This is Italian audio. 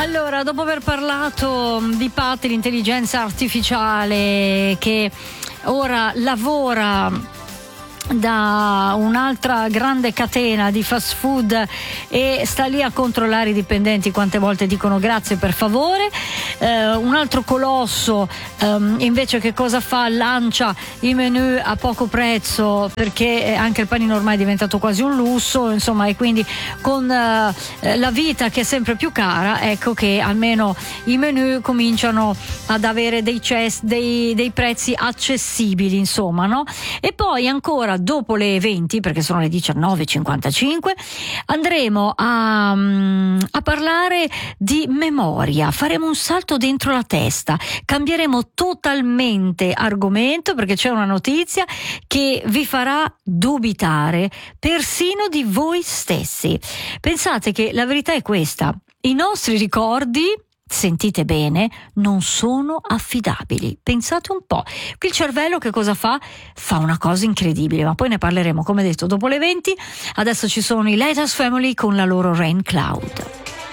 Allora, dopo aver parlato di Pat, l'intelligenza artificiale che ora lavora da un'altra grande catena di fast food e sta lì a controllare i dipendenti quante volte dicono grazie per favore, un altro colosso invece che cosa fa? Lancia i menù a poco prezzo, perché anche il panino ormai è diventato quasi un lusso, insomma, e quindi con la vita che è sempre più cara, ecco che almeno i menù cominciano ad avere dei prezzi accessibili, insomma, no? E poi ancora dopo le 20, perché sono le 19:55, andremo a parlare di memoria. Faremo un salto dentro la testa, cambieremo totalmente argomento, perché c'è una notizia che vi farà dubitare persino di voi stessi. Pensate che la verità è questa: i nostri ricordi, sentite bene, non sono affidabili. Pensate un po'. Qui il cervello che cosa fa? Fa una cosa incredibile, ma poi ne parleremo, come detto, dopo le 20. Adesso ci sono i Lighthouse Family con la loro Rain Cloud.